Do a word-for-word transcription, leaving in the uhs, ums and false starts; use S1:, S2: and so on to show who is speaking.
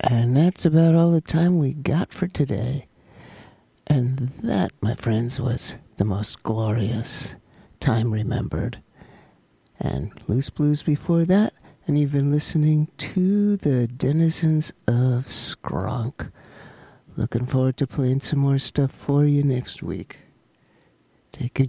S1: And that's about all the time we got for today. And that, my friends, was the most glorious time remembered. And Loose Blues before that, and you've been listening to the Denizens of Skronk. Looking forward to playing some more stuff for you next week. Take a